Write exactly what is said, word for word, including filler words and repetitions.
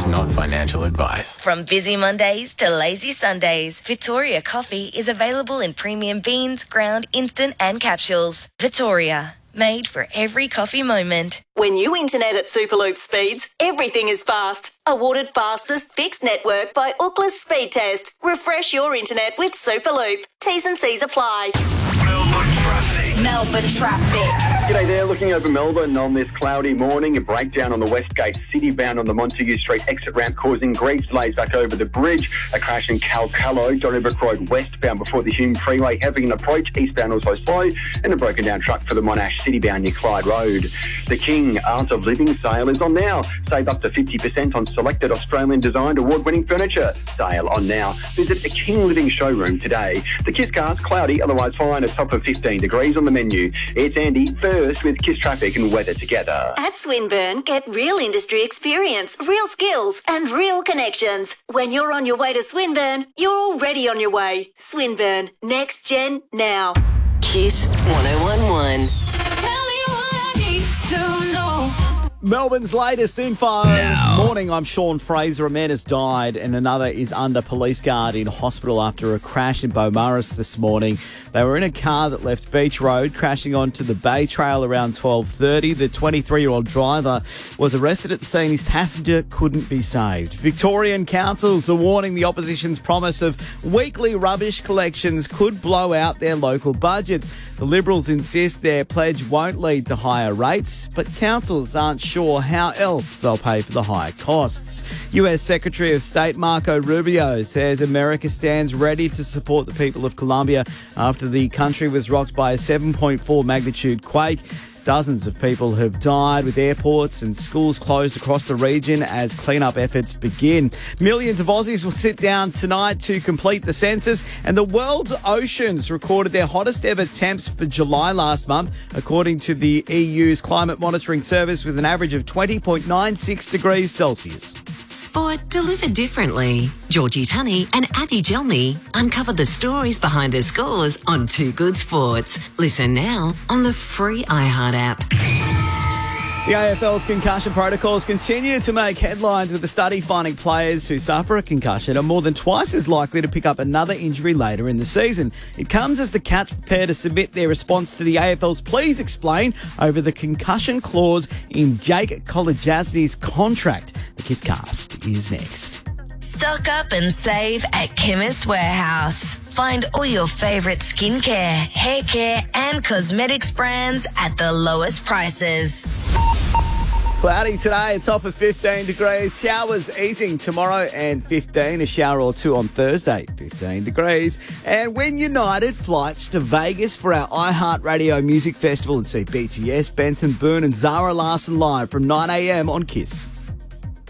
not financial advice. From busy Mondays to lazy Sundays, Victoria Coffee is available in premium beans, ground, instant and capsules. Victoria, made for every coffee moment. When you internet at Superloop speeds, everything is fast. Awarded fastest fixed network by Ookla Speed Test. Refresh your internet with Superloop. T's and C's apply. Melbourne traffic. Melbourne traffic. G'day there, looking over Melbourne on this cloudy morning. A breakdown on the Westgate City bound on the Montague Street exit ramp causing grease delays back over the bridge. A crash in Calcallo, Donnybrook Road westbound before the Hume Freeway having an approach, eastbound also slow, and a broken down truck for the Monash City bound near Clyde Road. The King Art of Living sale is on now. Save up to fifty percent on selected Australian designed award-winning furniture. Sale on now. Visit a King Living showroom today. The Kiss Cast, cloudy, otherwise fine, a top of fifteen degrees on the menu. It's Andy, first with Kiss Traffic and weather together. At Swinburne, get real industry experience, real skills and real connections. When you're on your way to Swinburne, you're already on your way. Swinburne, next gen now. Kiss one oh one one. Melbourne's latest info. Now. Morning, I'm Sean Fraser. A man has died and another is under police guard in hospital after a crash in Beaumaris this morning. They were in a car that left Beach Road, crashing onto the Bay Trail around twelve thirty. The twenty-three-year-old driver was arrested at the scene. His passenger couldn't be saved. Victorian councils are warning the opposition's promise of weekly rubbish collections could blow out their local budgets. The Liberals insist their pledge won't lead to higher rates, but councils aren't sure how else they'll pay for the higher costs. U S Secretary of State Marco Rubio says America stands ready to support the people of Colombia after the country was rocked by a seven point four magnitude quake. Dozens of people have died, with airports and schools closed across the region as clean-up efforts begin. Millions of Aussies will sit down tonight to complete the census, and the world's oceans recorded their hottest ever temps for July last month, according to the E U's Climate Monitoring Service, with an average of twenty point nine six degrees Celsius. Sport delivered differently. Georgie Tunney and Abby Gelmy uncover the stories behind her scores on Two Good Sports. Listen now on the free iHeart app. The A F L's concussion protocols continue to make headlines, with the study finding players who suffer a concussion are more than twice as likely to pick up another injury later in the season. It comes as the Cats prepare to submit their response to the A F L's Please Explain over the concussion clause in Jake Kolodjasny's contract. The Kisscast is next. Stock up and save at Chemist Warehouse. Find all your favourite skincare, hair care and cosmetics brands at the lowest prices. Cloudy today, a top of fifteen degrees. Showers easing tomorrow and fifteen. A shower or two on Thursday, fifteen degrees. And Win United flights to Vegas for our iHeartRadio Music Festival and see B T S, Benson Boone and Zara Larsson live from nine a.m. on Kiss.